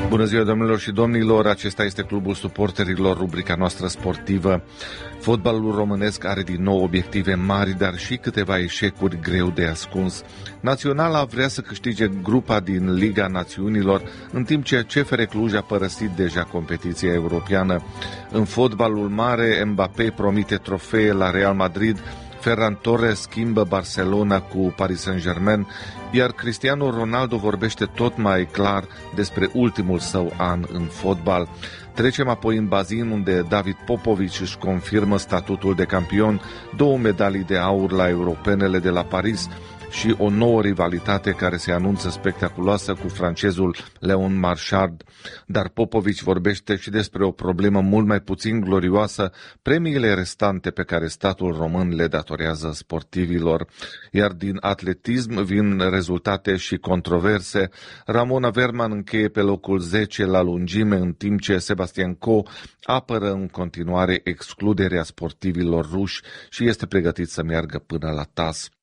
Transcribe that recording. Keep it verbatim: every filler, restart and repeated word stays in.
Bună ziua, domnilor și domnilor, acesta este Clubul Suporterilor, rubrica noastră sportivă. Fotbalul românesc are din nou obiective mari, dar și câteva eșecuri greu de ascuns. Naționala vrea să câștige grupa din Liga Națiunilor, în timp ce C F R Cluj a părăsit deja competiția europeană. În fotbalul mare, Mbappé promite trofee la Real Madrid, Ferran Torres schimbă Barcelona cu Paris Saint-Germain, iar Cristiano Ronaldo vorbește tot mai clar despre ultimul său an în fotbal. Trecem apoi în bazin, unde David Popovici își confirmă statutul de campion, două medalii de aur la europenele de la Paris și o nouă rivalitate care se anunță spectaculoasă cu francezul Leon Marchand. Dar Popovici vorbește și despre o problemă mult mai puțin glorioasă, premiile restante pe care statul român le datorează sportivilor. Iar din atletism vin rezultate și controverse. Ramona Verman încheie pe locul zece la lungime, în timp ce Sebastian Coe apără în continuare excluderea sportivilor ruși și este pregătit să meargă până la T A S.